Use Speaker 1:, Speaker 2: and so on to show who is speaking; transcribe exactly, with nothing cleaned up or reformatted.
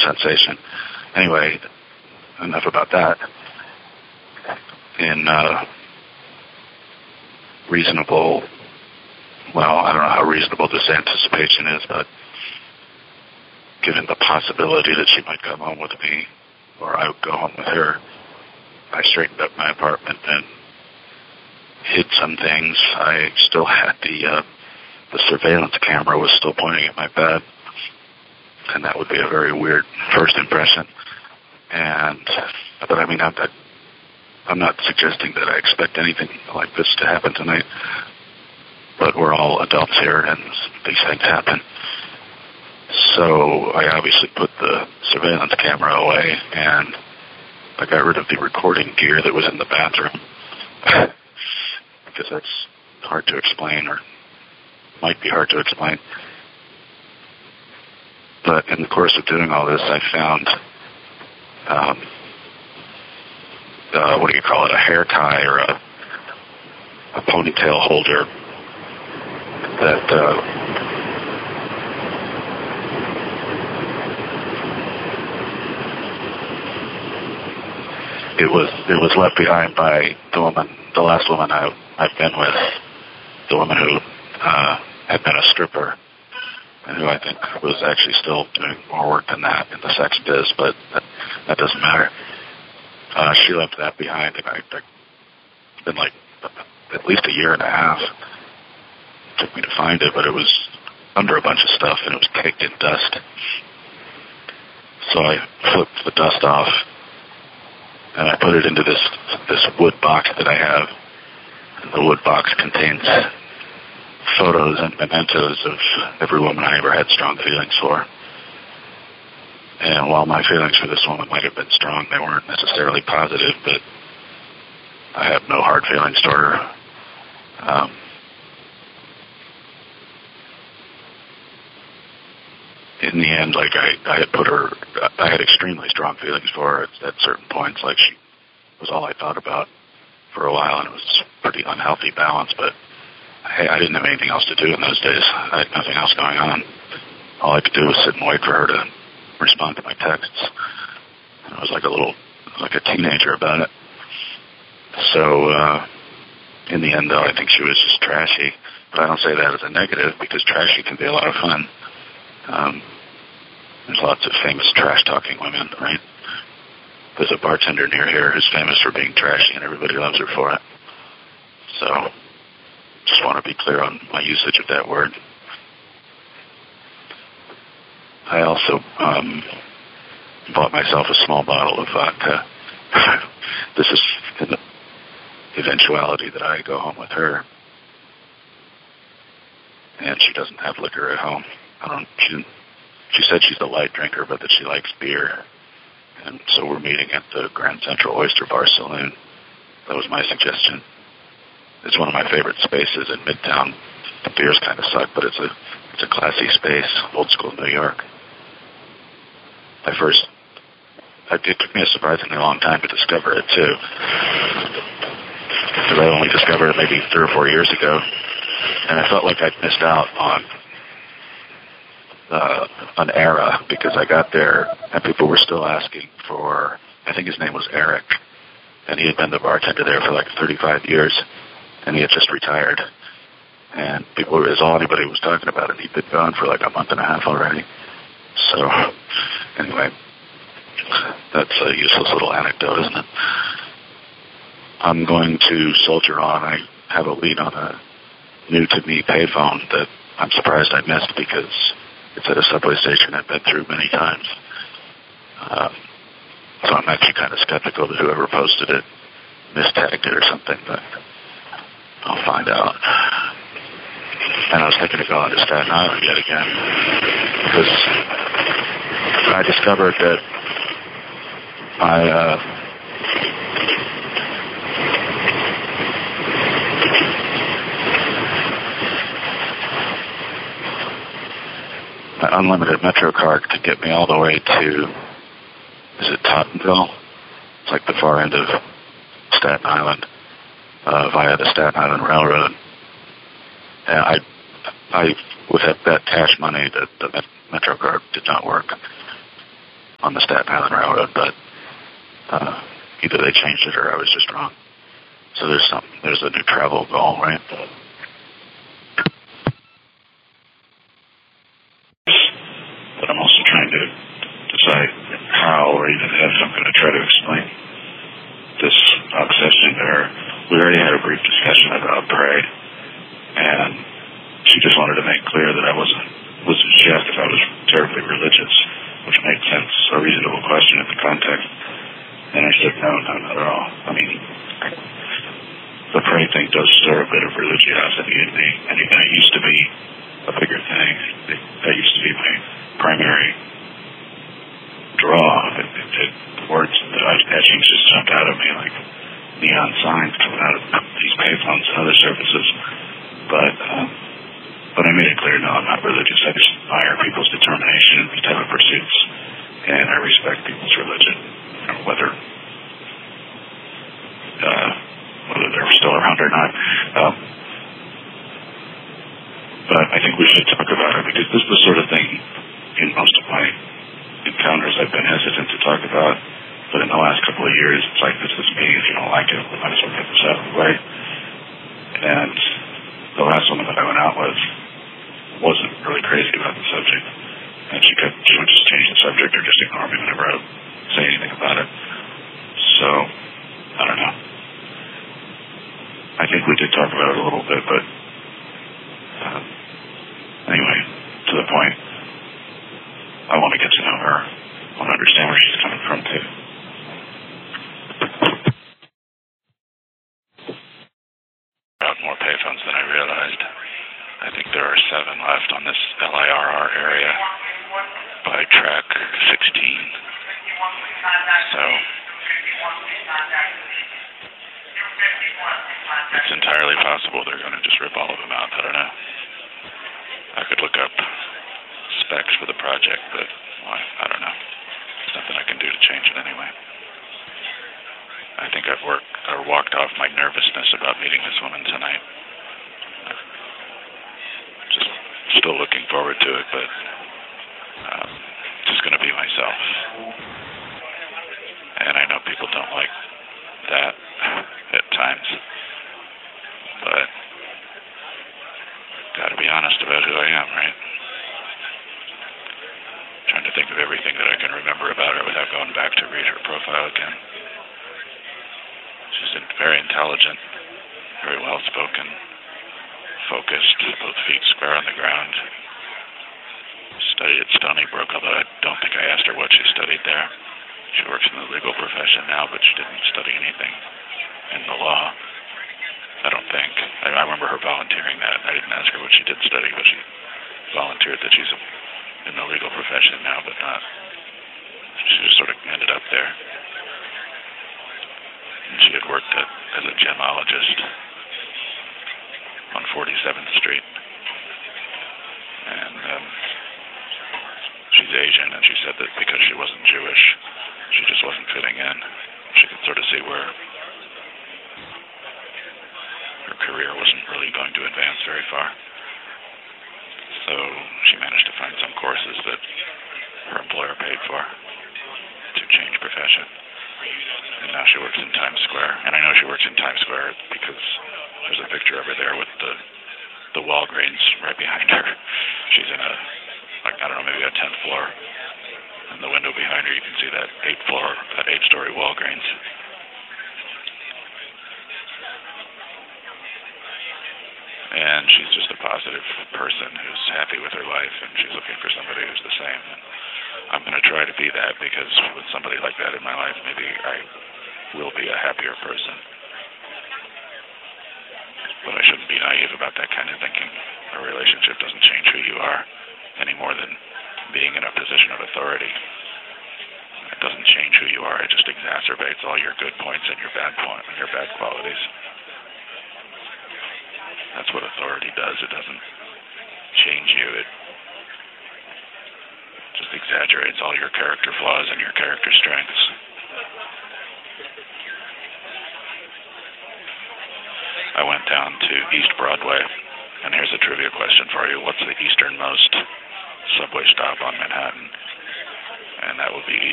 Speaker 1: sensation. Anyway, enough about that. In uh, reasonable, well, I don't know how reasonable this anticipation is, but given the possibility that she might come home with me, or I would go home with her, I straightened up my apartment and hid some things. I still had the uh, the surveillance camera was still pointing at my bed, and that would be a very weird first impression. And but I mean, I'm not, I'm not suggesting that I expect anything like this to happen tonight. But we're all adults here, and these things happen. So I obviously put the surveillance camera away, and I got rid of the recording gear that was in the bathroom, because that's hard to explain, or might be hard to explain. But in the course of doing all this, I found, um, uh, what do you call it, a hair tie or a, a ponytail holder that uh, it was it was left behind by the woman, the last woman I, I've been with, the woman who uh, had been a stripper, and who I think was actually still doing more work than that in the sex biz, but that, that doesn't matter. Uh, she left that behind, and I, I, it's been like at least a year and a half. It took me to find it, but it was under a bunch of stuff, and it was caked in dust. So I flipped the dust off, and I put it into this this wood box that I have. And the wood box contains photos and mementos of every woman I ever had strong feelings for. And while my feelings for this woman might have been strong, they weren't necessarily positive, but I have no hard feelings toward her. Um, in the end, like I, I had put her, I had extremely strong feelings for her at, at certain points. Like she was all I thought about for a while, and it was a pretty unhealthy balance, but hey, I didn't have anything else to do in those days. I had nothing else going on. All I could do was sit and wait for her to respond to my texts. And I was like a little, like a teenager about it. So, uh, in the end, though, I think she was just trashy. But I don't say that as a negative, because trashy can be a lot of fun. Um, there's lots of famous trash-talking women, right? There's a bartender near here who's famous for being trashy, and everybody loves her for it. So, just want to be clear on my usage of that word. I also um, bought myself a small bottle of vodka. This is in the eventuality that I go home with her, and she doesn't have liquor at home. I don't. She didn't, she said she's a light drinker, but that she likes beer, and so we're meeting at the Grand Central Oyster Bar Saloon. That was my suggestion. It's one of my favorite spaces in Midtown. The beers kind of suck, but it's a it's a classy space, old school New York. I first, it took me a surprisingly long time to discover it too, because I only discovered it maybe three or four years ago, and I felt like I'd missed out on uh, an era, because I got there and people were still asking for, I think his name was Eric, and he had been the bartender there for like thirty-five years, and he had just retired, and people were, is all anybody was talking about, and he'd been gone for like a month and a half already. So, anyway, that's a useless little anecdote, isn't it? I'm going to soldier on. I have a lead on a new-to-me payphone that I'm surprised I missed, because it's at a subway station I've been through many times. Um, so I'm actually kind of skeptical that whoever posted it mistagged it or something, but I'll find out. And I was thinking of going to Staten Island yet again, because I discovered that I, uh, my unlimited Metro card could get me all the way to, is it Tottenville? It's like the far end of Staten Island, uh, via the Staten Island Railroad. And I, I, with that, that cash money, the, the Metro card did not work. on the Staten Island Railroad, but uh, either they changed it or I was just wrong. So there's some, there's a new travel goal, right? But I'm also trying to decide how or even if I'm going to try to explain this obsession to her. We already had a brief discussion about pride, and she just wanted to make clear that I wasn't, wasn't she asked if I was terribly religious, which made sense, a reasonable question in the context. And I said, no, no, not at all. I mean, the pray thing does stir a bit of religiosity in me, and it used to be a bigger thing. It, that used to be my primary draw. It, it, it, words and the etchings just jumped out at me like neon signs coming out of these payphones and other services. But, um, but I made it clear, no, I'm not religious. I just admire people's determination in these type of pursuits, and I respect people's religion, you know, whether uh, whether they're still around or not. Um, but I think we should talk about it, because this is the sort of thing in most of my encounters I've been hesitant to talk about. But in the last couple of years, it's like, this is me. If you don't like it, we might as well get this out of the way. And the last woman that I went out with wasn't really crazy about the subject. And she could, she would just change the subject or just ignore me whenever I would say anything about it. So, I don't know. I think we did talk about it a little bit, but uh, anyway, to the point, I want to get to know her. I want to understand where she's coming from, too. Out more payphones than I realized. I think there are seven left on this L I R R area by track sixteen. So it's entirely possible they're going to just rip all of them out. I don't know. I could look up specs for the project, but well, I don't know. There's nothing I can do to change it anyway. I think I've worked or walked off my nervousness about meeting this woman tonight. Just still looking forward to it, but um, just going to be myself. And I know people don't like that at times, but got to be honest about who I am, right? Trying to think of everything that I can remember about her without going back to read her profile again. She's very intelligent, very well-spoken, focused, both feet square on the ground. Studied at Stony Brook, although I don't think I asked her what she studied there. She works in the legal profession now, but she didn't study anything in the law. I don't think. I, I remember her volunteering that. I didn't ask her what she did study, but she volunteered that she's in the legal profession now, but not. She just sort of ended up there. And she had worked at, as a gemologist on forty-seventh Street. And um, she's Asian, and she said that because she wasn't Jewish, she just wasn't fitting in. She could sort of see where her career wasn't really going to advance very far. So she managed to find some courses that her employer paid for to change profession. And now she works in Times Square. And I know she works in Times Square because there's a picture of her there with the the Walgreens right behind her. She's in a, like, I don't know, maybe a tenth floor. In the window behind her, you can see that eighth floor, that eight-story Walgreens. And she's just a positive person who's happy with her life, and she's looking for somebody who's the same. And I'm going to try to be that, because with somebody like that in my life, maybe I will be a happier person. But I shouldn't be naive about that kind of thinking. A relationship doesn't change who you are any more than being in a position of authority. It doesn't change who you are. It just exacerbates all your good points and your bad point and your bad qualities. That's what authority does. It doesn't change you. It just exaggerates all your character flaws and your character strengths. I went down to East Broadway, and here's a trivia question for you. What's the easternmost subway stop on Manhattan? And that would be